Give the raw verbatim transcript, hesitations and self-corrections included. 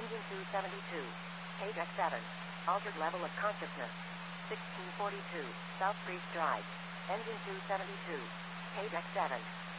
Engine two seventy-two. Page X seven. Altered level of consciousness. sixteen forty-two. South Priest Drive. Engine two seventy-two. Page X seven.